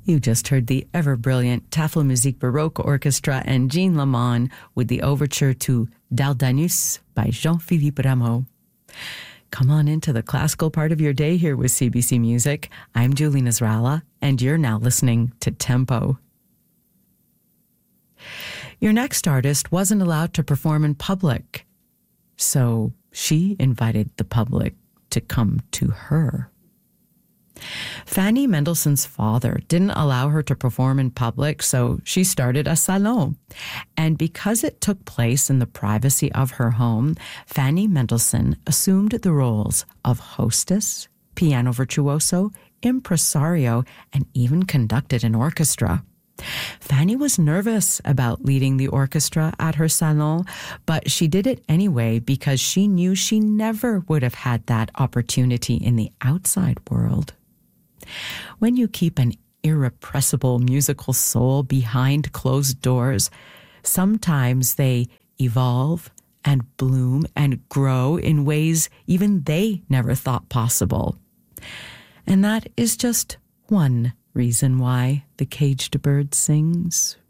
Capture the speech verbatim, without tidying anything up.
You just heard the ever-brilliant Tafelmusik Baroque Orchestra and Jean Lamont with the overture to Dardanus by Jean-Philippe Rameau. Come on into the classical part of your day here with C B C Music. I'm Julie Nasrallah, and you're now listening to Tempo. Your next artist wasn't allowed to perform in public, so she invited the public to come to her. Fanny Mendelssohn's father didn't allow her to perform in public, so she started a salon. And because it took place in the privacy of her home, Fanny Mendelssohn assumed the roles of hostess, piano virtuoso, impresario, and even conducted an orchestra. Fanny was nervous about leading the orchestra at her salon, but she did it anyway because she knew she never would have had that opportunity in the outside world. When you keep an irrepressible musical soul behind closed doors, sometimes they evolve and bloom and grow in ways even they never thought possible. And that is just one reason why the caged bird sings.